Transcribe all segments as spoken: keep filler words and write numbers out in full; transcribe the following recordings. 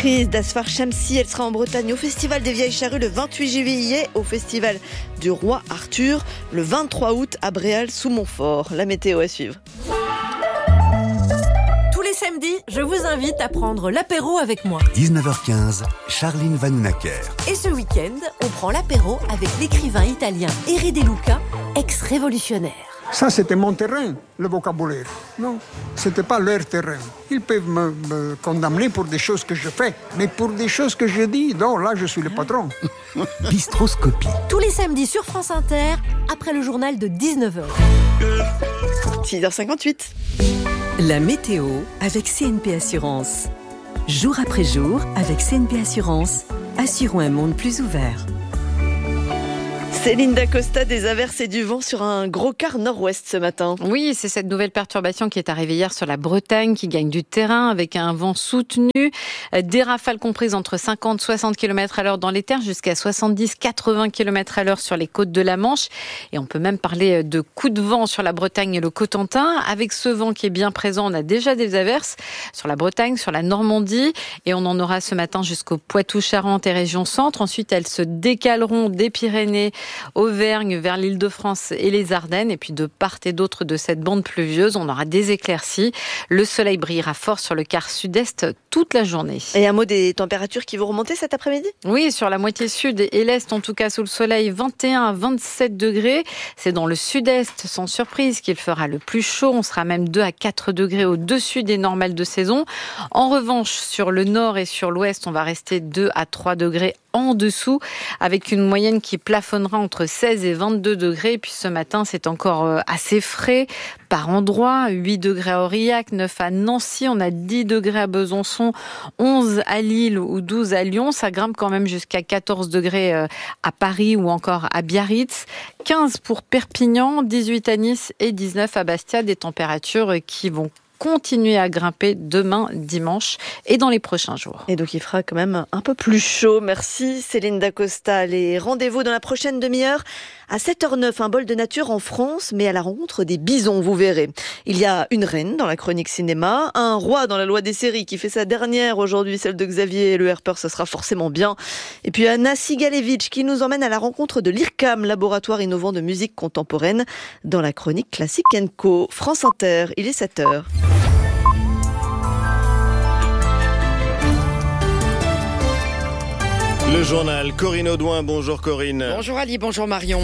Chris d'Asfar Shamsi, elle sera en Bretagne au Festival des Vieilles Charrues le vingt-huit juillet, au Festival du Roi Arthur le vingt-trois août à Bréal sous Montfort. La météo à suivre. Tous les samedis, je vous invite à prendre l'apéro avec moi. dix-neuf heures quinze, Charline Vanhoenacker. Et ce week-end, on prend l'apéro avec l'écrivain italien Erede Luca, ex-révolutionnaire. Ça, c'était mon terrain, le vocabulaire. Non, c'était pas leur terrain. Ils peuvent me, me condamner pour des choses que je fais, mais pour des choses que je dis, non, là, je suis le patron. Bistroscopie. Tous les samedis sur France Inter, après le journal de dix-neuf heures. six heures cinquante-huit. La météo avec C N P Assurance. Jour après jour, avec C N P Assurance, assurons un monde plus ouvert. Céline Dacosta, des averses et du vent sur un gros quart nord-ouest ce matin. Oui, c'est cette nouvelle perturbation qui est arrivée hier sur la Bretagne, qui gagne du terrain avec un vent soutenu. Des rafales comprises entre cinquante et soixante kilomètres à l'heure dans les terres, jusqu'à soixante-dix à quatre-vingts kilomètres à l'heure sur les côtes de la Manche. Et on peut même parler de coups de vent sur la Bretagne et le Cotentin. Avec ce vent qui est bien présent, on a déjà des averses sur la Bretagne, sur la Normandie. Et on en aura ce matin jusqu'au Poitou-Charentes et région centre. Ensuite, elles se décaleront des Pyrénées, Auvergne, vers l'Île-de-France et les Ardennes. Et puis de part et d'autre de cette bande pluvieuse, on aura des éclaircies. Le soleil brillera fort sur le quart sud-est toute la journée. Et un mot des températures qui vont remonter cet après-midi ? Oui, sur la moitié sud et l'est, en tout cas sous le soleil, vingt et un à vingt-sept degrés. C'est dans le sud-est, sans surprise, qu'il fera le plus chaud. On sera même deux à quatre degrés au-dessus des normales de saison. En revanche, sur le nord et sur l'ouest, on va rester deux à trois degrés en dessous, avec une moyenne qui plafonnera entre seize et vingt-deux degrés. Et puis ce matin, c'est encore assez frais par endroits. huit degrés à Aurillac, neuf à Nancy, on a dix degrés à Besançon, onze à Lille ou douze à Lyon. Ça grimpe quand même jusqu'à quatorze degrés à Paris ou encore à Biarritz. quinze pour Perpignan, dix-huit à Nice et dix-neuf à Bastia. Des températures qui vont continuer à grimper demain, dimanche et dans les prochains jours. Et donc il fera quand même un peu plus chaud. Merci Céline Dacosta. Les rendez-vous dans la prochaine demi-heure à sept heures neuf, un bol de nature en France, mais à la rencontre des bisons, vous verrez. Il y a une reine dans la chronique cinéma, un roi dans la loi des séries qui fait sa dernière aujourd'hui, celle de Xavier Le Herper, ça sera forcément bien. Et puis Anna Sigalevitch qui nous emmène à la rencontre de l'I R C A M, laboratoire innovant de musique contemporaine, dans la chronique Classique and Co. France Inter, il est sept heures. Le journal, Corinne Audouin. Bonjour Corinne. Bonjour Ali, bonjour Marion.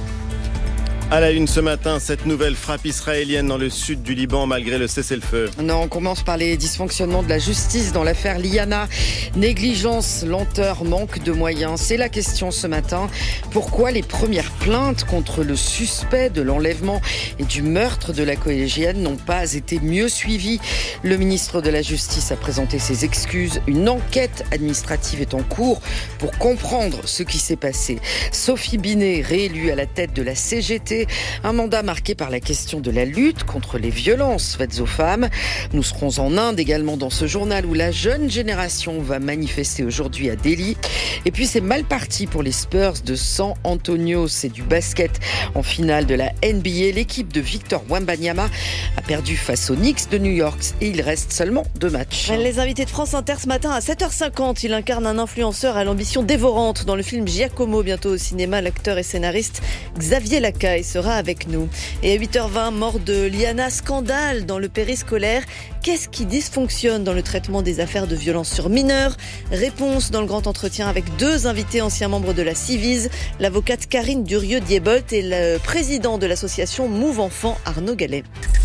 À la une ce matin, cette nouvelle frappe israélienne dans le sud du Liban malgré le cessez-le-feu. Non, on commence par les dysfonctionnements de la justice dans l'affaire Liana. Négligence, lenteur, manque de moyens. C'est la question ce matin. Pourquoi les premières plaintes contre le suspect de l'enlèvement et du meurtre de la collégienne n'ont pas été mieux suivies ? Le ministre de la Justice a présenté ses excuses. Une enquête administrative est en cours pour comprendre ce qui s'est passé. Sophie Binet, réélue à la tête de la C G T, un mandat marqué par la question de la lutte contre les violences faites aux femmes. Nous serons en Inde également dans ce journal où la jeune génération va manifester aujourd'hui à Delhi. Et puis c'est mal parti pour les Spurs de San Antonio. C'est du basket en finale de la N B A. L'équipe de Victor Wembanyama a perdu face aux Knicks de New York et il reste seulement deux matchs. Les invités de France Inter ce matin à sept heures cinquante. Il incarne un influenceur à l'ambition dévorante dans le film Giacomo, bientôt au cinéma. L'acteur et scénariste Xavier Lacaille sera avec nous. Et à huit heures vingt, mort de Liana, scandale dans le périscolaire. Qu'est-ce qui dysfonctionne dans le traitement des affaires de violence sur mineurs ? Réponse dans le grand entretien avec deux invités anciens membres de la Civise, l'avocate Karine Durieux-Diebolt et le président de l'association Move Enfants, Arnaud Gallet.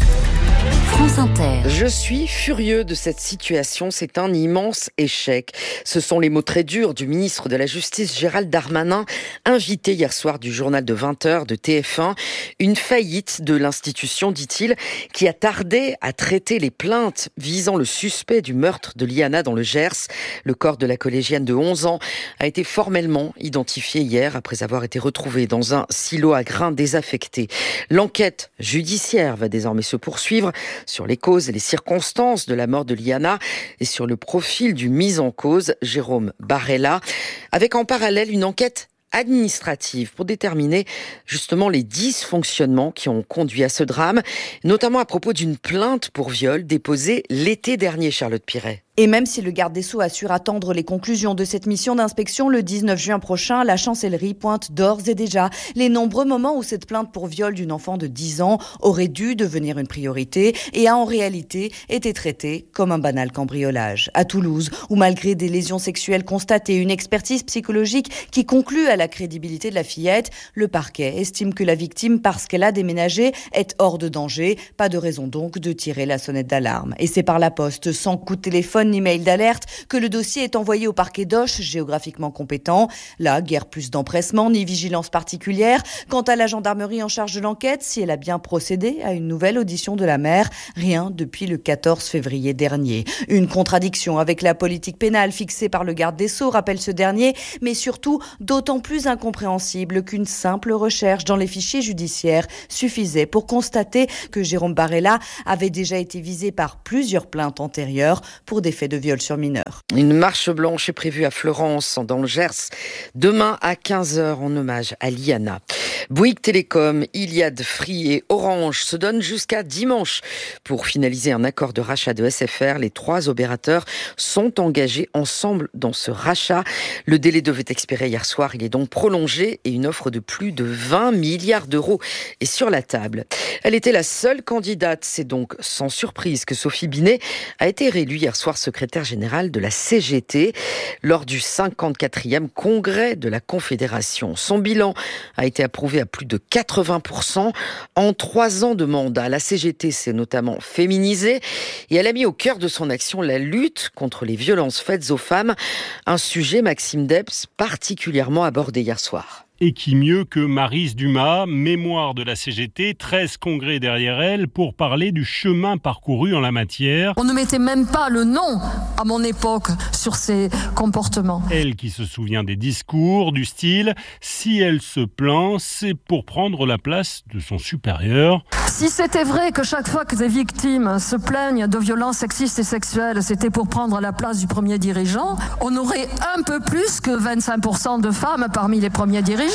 France Inter. Je suis furieux de cette situation, c'est un immense échec. Ce sont les mots très durs du ministre de la Justice Gérald Darmanin, invité hier soir du journal de vingt heures de T F un. Une faillite de l'institution, dit-il, qui a tardé à traiter les plaintes visant le suspect du meurtre de Liana dans le Gers. Le corps de la collégienne de onze ans a été formellement identifié hier après avoir été retrouvé dans un silo à grains désaffecté. L'enquête judiciaire va désormais se poursuivre sur les causes et les circonstances de la mort de Liana et sur le profil du mis en cause, Jérôme Barella, avec en parallèle une enquête administrative pour déterminer justement les dysfonctionnements qui ont conduit à ce drame, notamment à propos d'une plainte pour viol déposée l'été dernier, Charlotte Piret. Et même si le garde des Sceaux assure attendre les conclusions de cette mission d'inspection le dix-neuf juin prochain, la chancellerie pointe d'ores et déjà les nombreux moments où cette plainte pour viol d'une enfant de dix ans aurait dû devenir une priorité et a en réalité été traitée comme un banal cambriolage. À Toulouse, où malgré des lésions sexuelles constatées, une expertise psychologique qui conclut à la crédibilité de la fillette, le parquet estime que la victime, parce qu'elle a déménagé, est hors de danger. Pas de raison donc de tirer la sonnette d'alarme. Et c'est par la poste, sans coup de téléphone ni mail d'alerte, que le dossier est envoyé au parquet d'Auch, géographiquement compétent. Là, guère plus d'empressement ni vigilance particulière. Quant à la gendarmerie en charge de l'enquête, si elle a bien procédé à une nouvelle audition de la mère, rien depuis le quatorze février dernier. Une contradiction avec la politique pénale fixée par le garde des Sceaux, rappelle ce dernier, mais surtout d'autant plus incompréhensible qu'une simple recherche dans les fichiers judiciaires suffisait pour constater que Jérôme Barella avait déjà été visé par plusieurs plaintes antérieures pour des faits de viol sur mineurs. Une marche blanche est prévue à Florence, dans le Gers, demain à quinze heures en hommage à Liana. Bouygues Télécom, Iliad, Free et Orange se donnent jusqu'à dimanche pour finaliser un accord de rachat de S F R. Les trois opérateurs sont engagés ensemble dans ce rachat. Le délai devait expirer hier soir, il est donc prolongé et une offre de plus de vingt milliards d'euros est sur la table. Elle était la seule candidate, c'est donc sans surprise que Sophie Binet a été réélue hier soir secrétaire générale de la C G T lors du cinquante-quatrième congrès de la Confédération. Son bilan a été approuvé à plus de quatre-vingts pour cent. En trois ans de mandat, la C G T s'est notamment féminisée et elle a mis au cœur de son action la lutte contre les violences faites aux femmes, un sujet, Maxime Debs, particulièrement abordé hier soir. Et qui mieux que Maryse Dumas, mémoire de la C G T, treize congrès derrière elle, pour parler du chemin parcouru en la matière. On ne mettait même pas le nom, à mon époque, sur ces comportements. Elle qui se souvient des discours, du style « Si elle se plaint, c'est pour prendre la place de son supérieur ». Si c'était vrai que chaque fois que des victimes se plaignent de violences sexistes et sexuelles, c'était pour prendre la place du premier dirigeant, on aurait un peu plus que vingt-cinq pour cent de femmes parmi les premiers dirigeants.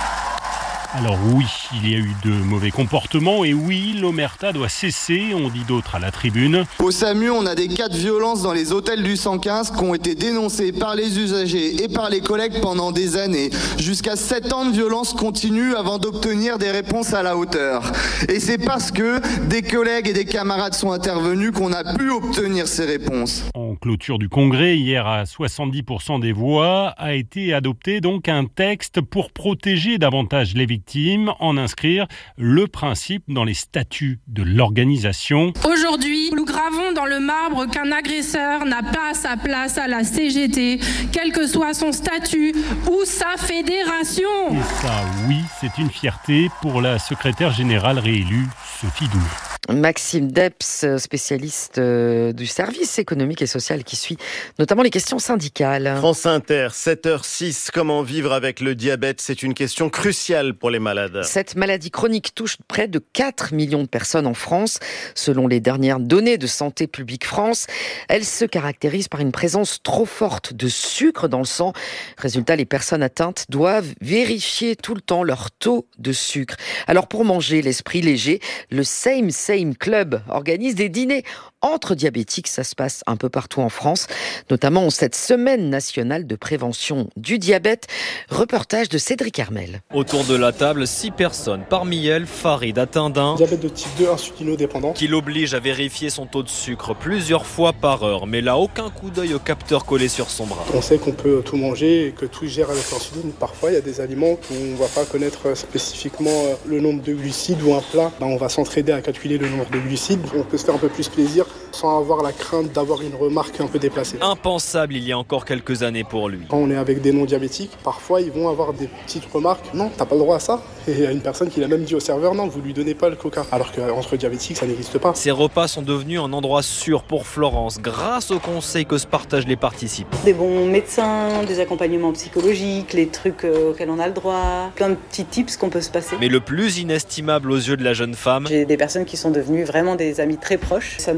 Alors oui, il y a eu de mauvais comportements et oui, l'omerta doit cesser, on dit d'autres à la tribune. Au SAMU, on a des cas de violence dans les hôtels du cent quinze qui ont été dénoncés par les usagers et par les collègues pendant des années. Jusqu'à sept ans de violence continue avant d'obtenir des réponses à la hauteur. Et c'est parce que des collègues et des camarades sont intervenus qu'on a pu obtenir ces réponses. En clôture du congrès, hier à soixante-dix pour cent des voix, a été adopté donc un texte pour protéger davantage les victimes, en inscrire le principe dans les statuts de l'organisation. Aujourd'hui, nous gravons dans le marbre qu'un agresseur n'a pas sa place à la C G T, quel que soit son statut ou sa fédération. Et ça, oui, c'est une fierté pour la secrétaire générale réélue, Sophie Binet. Maxime Debs, spécialiste du service économique et social qui suit notamment les questions syndicales. France Inter, sept heures six, comment vivre avec le diabète? C'est une question cruciale pour les malades. Cette maladie chronique touche près de quatre millions de personnes en France. Selon les dernières données de Santé publique France, elle se caractérise par une présence trop forte de sucre dans le sang. Résultat, les personnes atteintes doivent vérifier tout le temps leur taux de sucre. Alors pour manger l'esprit léger, le Same Same Club organise des dîners entre diabétiques. Ça se passe un peu partout en France, notamment cette semaine nationale de prévention du diabète. Reportage de Cédric Hermel. Autour de la table, six personnes. Parmi elles, Farid atteint d'un diabète de type deux insulinodépendant qui l'oblige à vérifier son taux de sucre plusieurs fois par heure, mais là, aucun coup d'œil au capteur collé sur son bras. On sait qu'on peut tout manger et que tout gère avec l'insuline. Parfois, il y a des aliments où on ne va pas connaître spécifiquement le nombre de glucides ou un plat. Ben, on va s'entraider à calculer le nombre de glucides. On peut se faire un peu plus plaisir sans avoir la crainte d'avoir une remarque un peu déplacée. Impensable il y a encore quelques années pour lui. Quand on est avec des non-diabétiques, parfois ils vont avoir des petites remarques. Non, t'as pas le droit à ça. Et il y a une personne qui l'a même dit au serveur, non, vous lui donnez pas le coca. Alors qu'entre diabétiques, ça n'existe pas. Ces repas sont devenus un endroit sûr pour Florence grâce aux conseils que se partagent les participants. Des bons médecins, des accompagnements psychologiques, les trucs auxquels on a le droit, plein de petits tips qu'on peut se passer. Mais le plus inestimable aux yeux de la jeune femme, j'ai des personnes qui sont devenues vraiment des amis très proches. Ça nous permet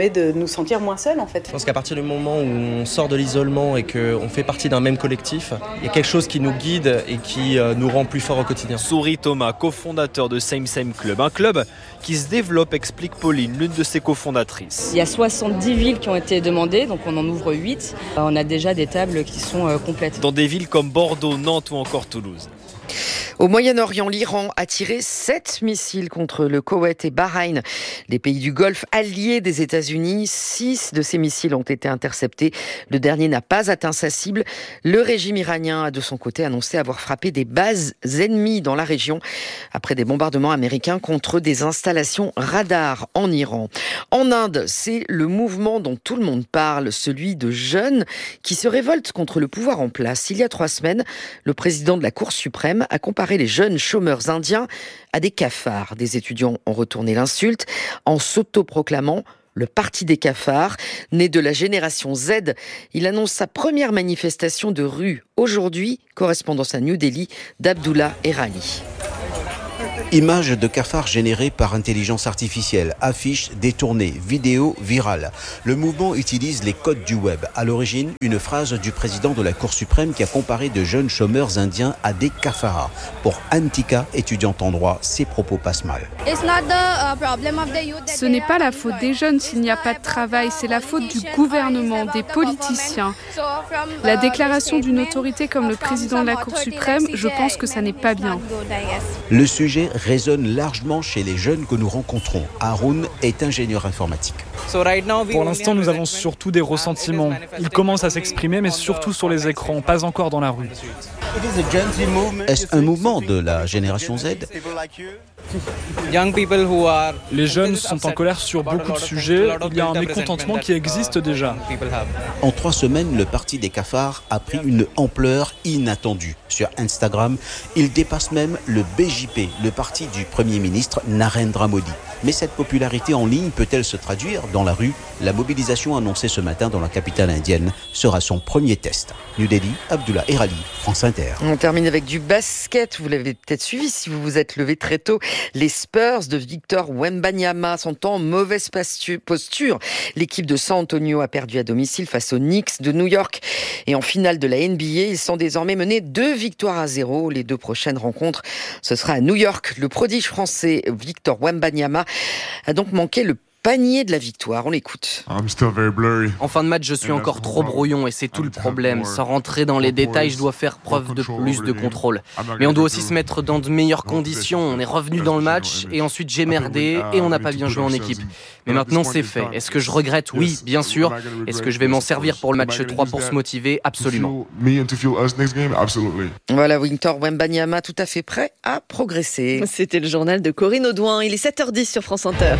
permet de nous sentir moins seuls en fait. Je pense qu'à partir du moment où on sort de l'isolement et qu'on fait partie d'un même collectif, il y a quelque chose qui nous guide et qui nous rend plus forts au quotidien. Sourit Thomas, cofondateur de Same Same Club, un club qui se développe, explique Pauline, l'une de ses cofondatrices. Il y a soixante-dix villes qui ont été demandées, donc on en ouvre huit. On a déjà des tables qui sont complètes. Dans des villes comme Bordeaux, Nantes ou encore Toulouse. Au Moyen-Orient, l'Iran a tiré sept missiles contre le Koweït et Bahreïn, les pays du Golfe alliés des États-Unis. Six de ces missiles ont été interceptés. Le dernier n'a pas atteint sa cible. Le régime iranien a de son côté annoncé avoir frappé des bases ennemies dans la région après des bombardements américains contre des installations radars en Iran. En Inde, c'est le mouvement dont tout le monde parle, celui de jeunes qui se révoltent contre le pouvoir en place. Il y a trois semaines, le président de la Cour suprême a comparé les jeunes chômeurs indiens à des cafards. Des étudiants ont retourné l'insulte en s'autoproclamant le parti des cafards. Né de la génération Z, il annonce sa première manifestation de rue aujourd'hui. Correspondance à New Delhi d'Abdullah Erali. Images de cafards générées par intelligence artificielle, affiches détournées, vidéos virales. Le mouvement utilise les codes du web. À l'origine, une phrase du président de la Cour suprême qui a comparé de jeunes chômeurs indiens à des cafards. Pour Antika, étudiante en droit, ses propos passent mal. Ce n'est pas la faute des jeunes s'il n'y a pas de travail, c'est la faute du gouvernement, des politiciens. La déclaration d'une autorité comme le président de la Cour suprême, je pense que ça n'est pas bien. Le sujet résonne largement chez les jeunes que nous rencontrons. Haroun est ingénieur informatique. Pour l'instant, nous avons surtout des ressentiments. Ils commencent à s'exprimer, mais surtout sur les écrans, pas encore dans la rue. Est-ce un mouvement de la génération Z ? Les jeunes sont en colère sur beaucoup de sujets. Il y a un mécontentement qui existe déjà. En trois semaines, le parti des cafards a pris une ampleur inattendue. Sur Instagram, il dépasse même le B J P, le parti du Premier ministre Narendra Modi. Mais cette popularité en ligne peut-elle se traduire dans la rue ? La mobilisation annoncée ce matin dans la capitale indienne sera son premier test. New Delhi, Abdullah Erali, France Inter. On termine avec du basket. Vous l'avez peut-être suivi si vous vous êtes levé très tôt. Les Spurs de Victor Wembanyama sont en mauvaise posture. L'équipe de San Antonio a perdu à domicile face aux Knicks de New York. Et en finale de la N B A, ils sont désormais menés deux victoires à zéro. Les deux prochaines rencontres, ce sera à New York. Le prodige français Victor Wembanyama a donc manqué le panier de la victoire. On l'écoute. En fin de match, je suis encore trop brouillon et c'est tout le problème. Sans rentrer dans les détails, je dois faire preuve de plus de contrôle. Mais on doit aussi se mettre dans de meilleures conditions. On est revenu dans le match et ensuite j'ai merdé et on n'a pas bien joué en équipe. Mais maintenant c'est fait. Est-ce que je regrette ? Oui, bien sûr. Est-ce que je vais m'en servir pour le match trois pour se motiver ? Absolument. Voilà, Victor Wembanyama tout à fait prêt à progresser. C'était le journal de Corinne Audouin. Il est sept heures dix sur France Inter.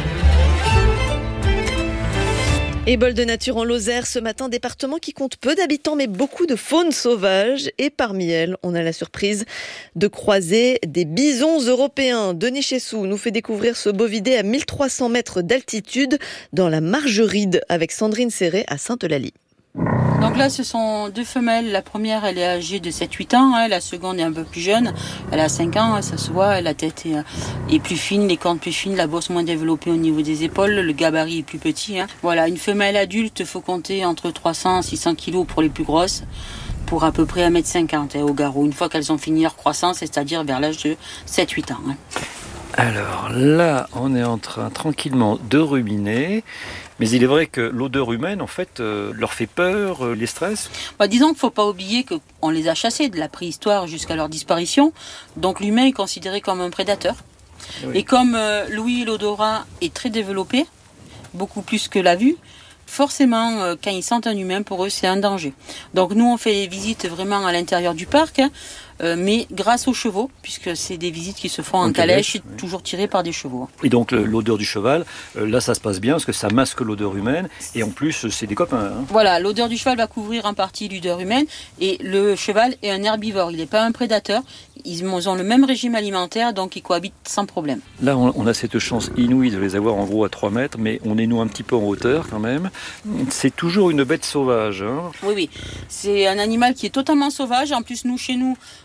Et bol de nature en Lozère, ce matin, département qui compte peu d'habitants mais beaucoup de faune sauvage. Et parmi elles, on a la surprise de croiser des bisons européens. Denis Chessou nous fait découvrir ce bovidé à mille trois cents mètres d'altitude dans la Margeride avec Sandrine Serré à Sainte-Eulalie. Donc là, ce sont deux femelles. La première, elle est âgée de sept huit ans. Hein. La seconde est un peu plus jeune. Elle a cinq ans. Ça se voit. La tête est, est plus fine, les cornes plus fines, la bosse moins développée au niveau des épaules. Le gabarit est plus petit. Hein. Voilà, une femelle adulte, il faut compter entre trois cents et six cents kilos pour les plus grosses, pour à peu près un mètre cinquante hein, au garrot. Une fois qu'elles ont fini leur croissance, c'est-à-dire vers l'âge de sept huit ans. Hein. Alors là, on est en train tranquillement de ruminer. Mais il est vrai que l'odeur humaine, en fait, euh, leur fait peur, euh, les stresse. Bah, disons qu'il ne faut pas oublier qu'on les a chassés de la préhistoire jusqu'à leur disparition. Donc l'humain est considéré comme un prédateur. Oui. Et comme euh, l'ouïe et l'odorat est très développé, beaucoup plus que la vue, forcément, euh, quand ils sentent un humain, pour eux, c'est un danger. Donc nous, on fait des visites vraiment à l'intérieur du parc, hein, euh, mais grâce aux chevaux, puisque c'est des visites qui se font en, en calèche, calèche oui. toujours tirées par des chevaux. Et donc l'odeur du cheval, euh, là ça se passe bien, parce que ça masque l'odeur humaine, et en plus, c'est des copains. Hein. Voilà, l'odeur du cheval va couvrir en partie l'odeur humaine, et le cheval est un herbivore, il n'est pas un prédateur. Ils ont le même régime alimentaire, donc ils cohabitent sans problème. Là, on a cette chance inouïe de les avoir en gros à trois mètres, mais on est nous un petit peu en hauteur quand même. C'est toujours une bête sauvage. Hein. Oui, oui. C'est un animal qui est totalement sauvage. En plus, nous, chez nous,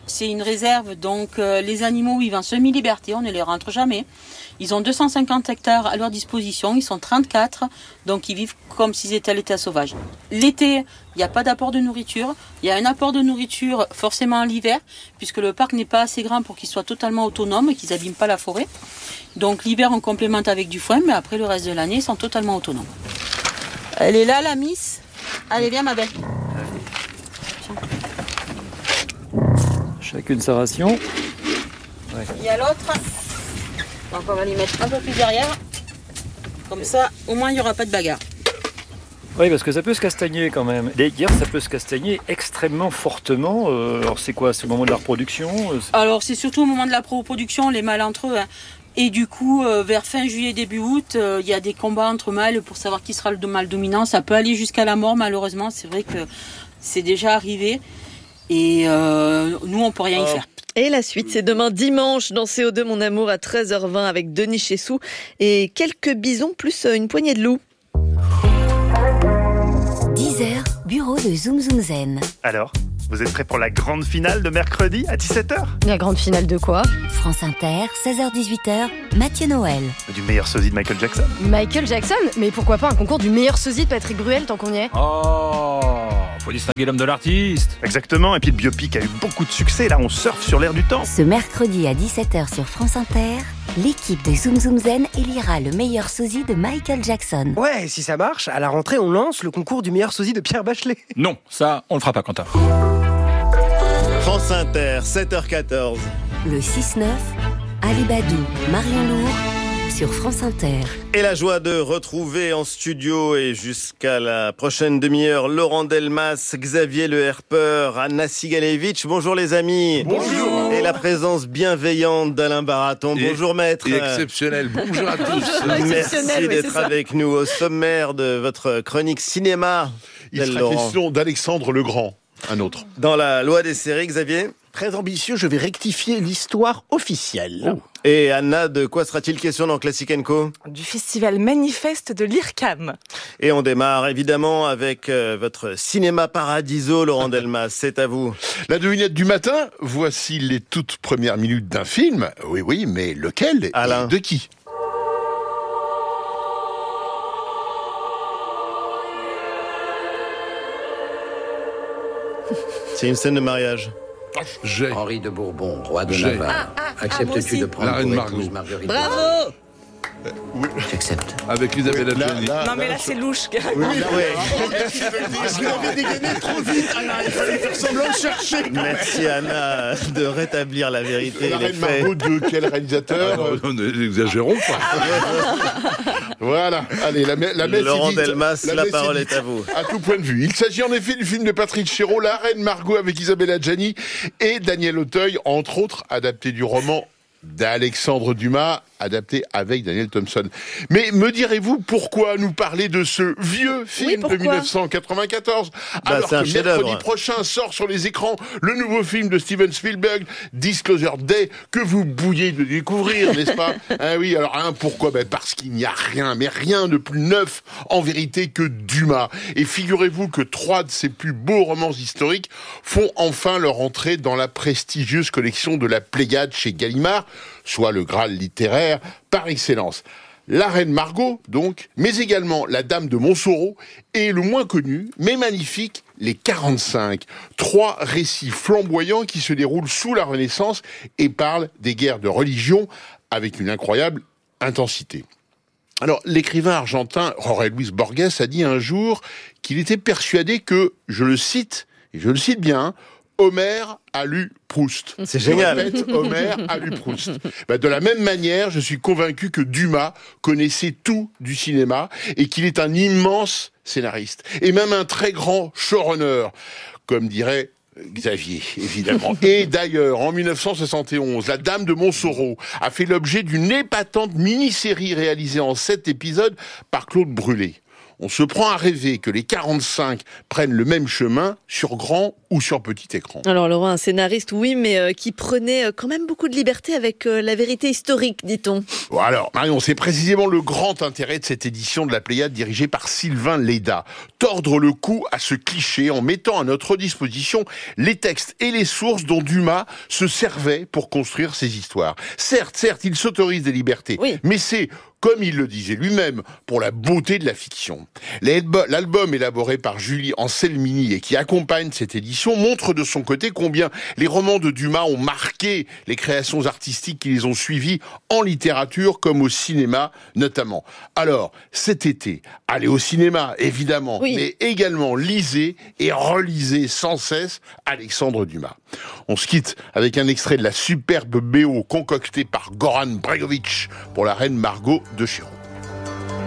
c'est une réserve, donc euh, les animaux vivent en semi-liberté, on ne les rentre jamais. Ils ont deux cent cinquante hectares à leur disposition, ils sont trente-quatre, donc ils vivent comme s'ils étaient à l'état sauvage. L'été, il n'y a pas d'apport de nourriture. Il y a un apport de nourriture forcément l'hiver, puisque le parc n'est pas assez grand pour qu'ils soient totalement autonomes et qu'ils n'abîment pas la forêt. Donc l'hiver, on complémente avec du foin, mais après le reste de l'année, ils sont totalement autonomes. Elle est là, la miss. Allez, viens, ma belle. Chacune sa ration. Ouais. Il y a l'autre. Donc on va lui mettre un peu plus derrière. Comme ça, au moins, il n'y aura pas de bagarre. Oui, parce que ça peut se castagner quand même. D'ailleurs, ça peut se castagner extrêmement fortement. Euh, alors c'est quoi? C'est au moment de la reproduction? Alors c'est surtout au moment de la reproduction, les mâles entre eux. Hein. Et du coup, euh, vers fin juillet, début août, il euh, y a des combats entre mâles pour savoir qui sera le mâle dominant. Ça peut aller jusqu'à la mort, malheureusement. C'est vrai que c'est déjà arrivé. Et euh, nous, on peut rien y faire. Et la suite, c'est demain dimanche dans C O deux, mon amour, à treize heures vingt avec Denis Chessou et quelques bisons plus une poignée de loups. dix heures, bureau de Zoom Zoom Zen. Alors, vous êtes prêts pour la grande finale de mercredi à dix-sept heures? La grande finale de quoi? France Inter, seize heures dix-huit heures, Mathieu Noël. Du meilleur sosie de Michael Jackson. Michael Jackson? Mais pourquoi pas un concours du meilleur sosie de Patrick Bruel tant qu'on y est? Oh, faut distinguer l'homme de l'artiste. Exactement, et puis le biopic a eu beaucoup de succès, là on surfe sur l'air du temps. Ce mercredi à dix-sept heures sur France Inter, l'équipe de Zoom Zoom Zen élira le meilleur sosie de Michael Jackson. Ouais, si ça marche, à la rentrée on lance le concours du meilleur sosie de Pierre Bachelet. Non, ça on le fera pas, Quentin. France Inter, sept heures quatorze. Le six neuf, Ali Badou, Marion Lourd, sur France Inter. Et la joie de retrouver en studio et jusqu'à la prochaine demi-heure Laurent Delmas, Xavier Le Herper, Anna Sigalevitch. Bonjour les amis. Bonjour. Et la présence bienveillante d'Alain Baraton. Et, Bonjour maître. Et exceptionnel. Bonjour à tous. Merci d'être avec nous au sommaire de votre chronique cinéma. Il sera Laurent. question d'Alexandre le Grand. Un autre. Dans la loi des séries, Xavier? Très ambitieux, je vais rectifier l'histoire officielle. Oh. Et Anna, de quoi sera-t-il question dans Classic and Co? Du festival manifeste de l'I R C A M. Et on démarre évidemment avec euh, votre cinéma paradiso, Laurent Delmas. C'est à vous. La devinette du matin, voici les toutes premières minutes d'un film. Oui, oui, mais lequel? Alain. Et de qui? C'est une scène de mariage. J'ai. Henri de Bourbon, roi de J'ai. Navarre. Ah, ah, Acceptes-tu ah, de prendre La reine pour Margot. épouse Marguerite? Bravo! Euh, oui. J'accepte. Avec Isabelle Oui, là, Adjani. là, Non mais là là, c'est louche. Oui, oui. Je l'avais dégainé trop vite, Anna. Il fallait faire semblant de chercher. Merci Anna de rétablir la vérité. La les reine faits. Margot de quel réalisateur? Ah, non, n'exagérons pas. Voilà, allez, la, la messe Laurent est dite. Delmas, la messe parole dite est à vous. À tout point de vue. Il s'agit en effet du film de Patrick Chéreau, La Reine Margot avec Isabelle Adjani et Daniel Auteuil, entre autres, adapté du roman d'Alexandre Dumas, adapté avec Daniel Thompson. Mais me direz-vous pourquoi nous parler de ce vieux film Oui, de dix-neuf cent quatre-vingt-quatorze Bah, alors c'est un que chef-d'œuvre. mercredi prochain sort sur les écrans le nouveau film de Steven Spielberg, Disclosure Day, que vous bouillez de découvrir, n'est-ce pas? Ah oui, alors hein, pourquoi? Ben parce qu'il n'y a rien, mais rien de plus neuf en vérité que Dumas. Et figurez-vous que trois de ses plus beaux romans historiques font enfin leur entrée dans la prestigieuse collection de la Pléiade chez Gallimard, soit le Graal littéraire par excellence. La Reine Margot, donc, mais également La Dame de Montsoreau et le moins connu, mais magnifique, Les quarante-cinq. Trois récits flamboyants qui se déroulent sous la Renaissance et parlent des guerres de religion avec une incroyable intensité. Alors, l'écrivain argentin Jorge Luis Borges a dit un jour qu'il était persuadé que, je le cite, et je le cite bien, Homère a lu Proust. C'est Je génial. répète, Homère a lu Proust. Ben, de la même manière, je suis convaincu que Dumas connaissait tout du cinéma et qu'il est un immense scénariste. Et même un très grand showrunner, comme dirait Xavier, évidemment. Et d'ailleurs, en dix-neuf cent soixante et onze, La Dame de Montsoreau a fait l'objet d'une épatante mini-série réalisée en sept épisodes par Claude Brûlé. on se prend à rêver que les quarante-cinq prennent le même chemin sur grand ou sur petit écran. Alors Laurent, un scénariste, oui, mais euh, qui prenait euh, quand même beaucoup de liberté avec euh, la vérité historique, dit-on. Bon, alors, Marion, c'est précisément le grand intérêt de cette édition de la Pléiade dirigée par Sylvain Léda. Tordre le cou à ce cliché en mettant à notre disposition les textes et les sources dont Dumas se servait pour construire ses histoires. Certes, certes, il s'autorise des libertés, oui. mais c'est, comme il le disait lui-même, pour la beauté de la fiction. L'album élaboré par Julie Anselmini et qui accompagne cette édition montre de son côté combien les romans de Dumas ont marqué les créations artistiques qui les ont suivis en littérature comme au cinéma notamment. Alors, cet été, allez au cinéma, évidemment, oui. mais également lisez et relisez sans cesse Alexandre Dumas. On se quitte avec un extrait de la superbe B O concoctée par Goran Bregovic pour la reine Margot de Chéreau.